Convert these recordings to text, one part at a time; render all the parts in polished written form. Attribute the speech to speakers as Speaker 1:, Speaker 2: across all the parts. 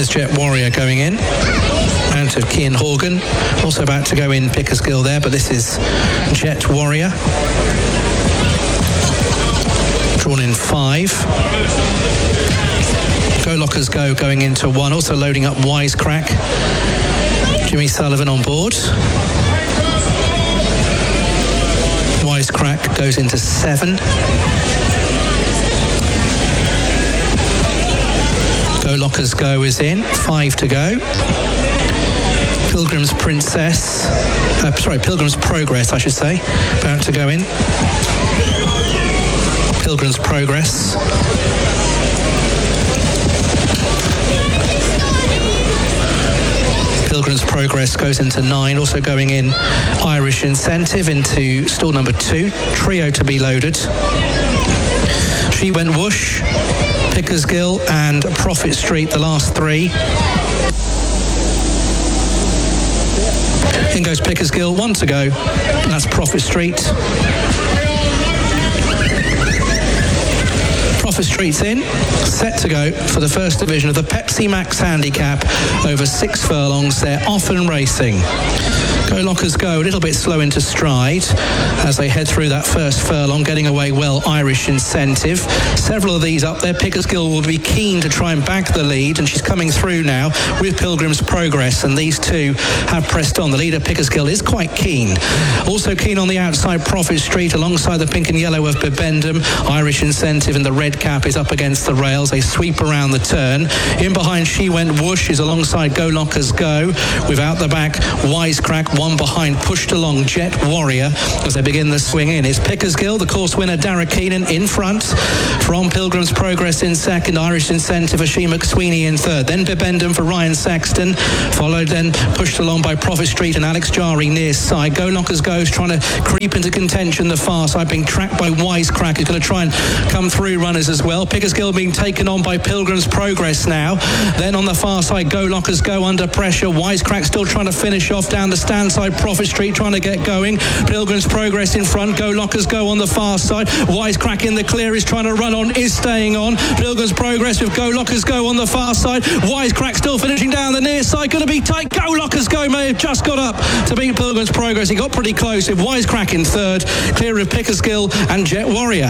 Speaker 1: There's Jet Warrior going in. Out of Cian Horgan. Also about to go in Pickersgill there, but this is Jet Warrior. Drawn in 5. Go Lockers Go going into 1. Also loading up Wisecrack. Jimmy Sullivan on board. Wisecrack goes into 7. Go Lockers Go is in. 5 to go. Pilgrim's Princess. Pilgrim's Progress, I should say. About to go in. Pilgrim's Progress. Pilgrim's Progress goes into 9. Also going in Irish Incentive into stall number 2. Trio to be loaded. She Went Whoosh, Pickersgill and Prophet Street, the last 3. In goes Pickersgill, 1 to go. And that's Prophet Street. Prophet Street's in, set to go for the first division of the Pepsi Max Handicap over 6 furlongs. They're off and racing. Go Lockers Go a little bit slow into stride as they head through that first furlong, getting away well Irish Incentive. Several of these up there. Pickersgill will be keen to try and back the lead, and she's coming through now with Pilgrim's Progress, and these two have pressed on. The leader Pickersgill is quite keen. Also keen on the outside Prophet Street alongside the pink and yellow of Bibendum. Irish Incentive in the red cap is up against the rails. They sweep around the turn. In behind She Went Whoosh is alongside Go Lockers Go. Without the back, Wisecrack. 1 behind, pushed along Jet Warrior as they begin the swing in. It's Pickersgill, the course winner Dara Keenan in front. From Pilgrim's Progress in second, Irish Incentive for Shee McSweeney in third. Then Bibendum for Ryan Saxton, followed then pushed along by Prophet Street and Alex Jari near side. Go Lockers Goes trying to creep into contention the far side, being tracked by Wisecrack, who's going to try and come through runners as well. Pickersgill being taken on by Pilgrim's Progress now. Then on the far side, Go Lockers Go under pressure. Wisecrack still trying to finish off down the stand side. Prophet Street trying to get going. Pilgrim's Progress in front. Go Lockers Go on the far side. Wisecrack in the clear is trying to run on, is staying on. Pilgrim's Progress with Go Lockers Go on the far side. Wisecrack still finishing down the near side. Going to be tight. Go Lockers Go may have just got up to beat Pilgrim's Progress. He got pretty close with Wisecrack in third. Clear of Pickersgill and Jet Warrior.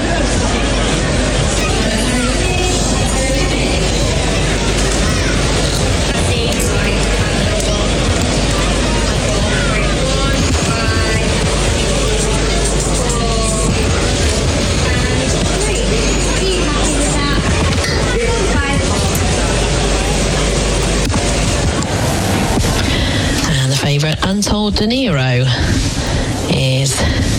Speaker 2: Untold De Niro is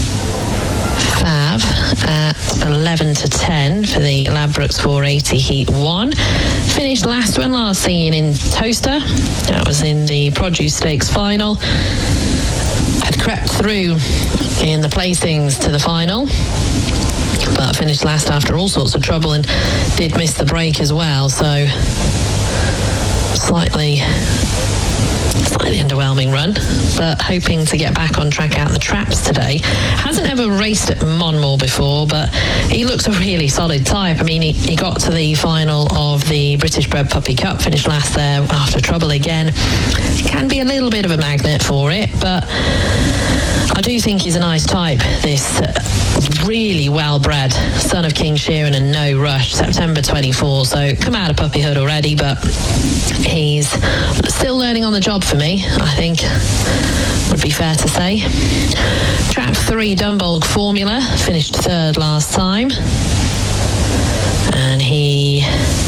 Speaker 2: Fab at 11 to 10 for the Ladbrokes 480 Heat 1. Finished last when last seen in Toaster. That was in the Produce Stakes final. Had crept through in the placings to the final, but finished last after all sorts of trouble and did miss the break as well, so slightly underwhelming run, but hoping to get back on track out the traps today. Hasn't ever raced at Monmore before, but he looks a really solid type. I mean, he got to the final of the British Bred Puppy Cup, finished last there after trouble again. Can be a little bit of a magnet for it, but I do think he's a nice type, this really well-bred son of King Sheeran and No Rush, September 24, so come out of puppyhood already, but he's still learning on the job for me, I think would be fair to say. Trap 3 Dumbolg Formula, finished third last time, and he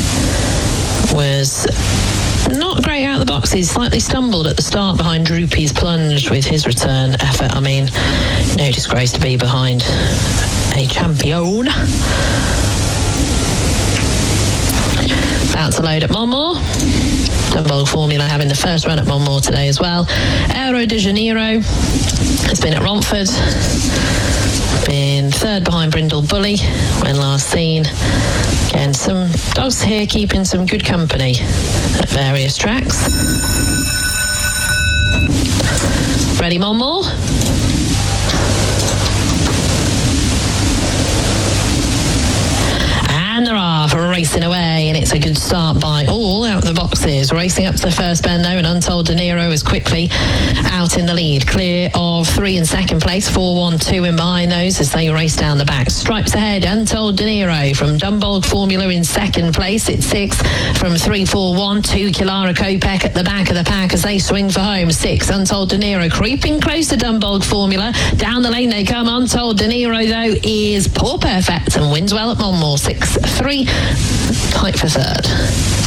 Speaker 2: was not great out of the boxes, slightly stumbled at the start behind Droopy's Plunge with his return effort. I mean, no disgrace to be behind a champion. About to load at Monmore. Dumbolg Formula having the first run at Monmore today as well. Aero de Janeiro has been at Romford. Been third behind Brindle Bully when last seen. Again, some dogs here keeping some good company at various tracks. Ready, Monmore? And they're off. racing away, and it's a good start by all out the boxes. Racing up to the first bend now, and Untold De Niro is quickly out in the lead. Clear of 3 in second place, 4-1-2 in behind those as they race down the back. Stripes ahead, Untold De Niro from Dumbold Formula in second place. It's 6 from 3-4-1-2. Kilara Kopek at the back of the pack as they swing for home. 6, Untold De Niro creeping close to Dumbold Formula. Down the lane they come. Untold De Niro, though, is poor perfect and wins well at Monmore. 6-3, tight for third.